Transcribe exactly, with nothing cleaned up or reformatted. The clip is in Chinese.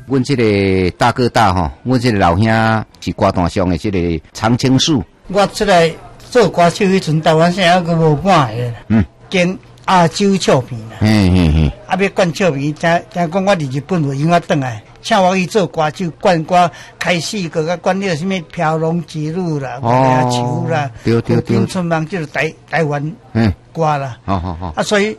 阮这个大哥大吼，阮这个老兄是歌坛上的这个常青树。 我出来做歌手迄阵，台湾省还阁无半个，嗯，经亚洲唱片啦， 嗯嗯嗯， 啊，要灌唱片，听听讲我伫日本有音乐转来，请我去做歌手，灌歌开始个个灌了什么飘龙之路啦，哦，球啦， 对对对， 春梦就是台台湾嗯歌啦， 好好好， 啊，所以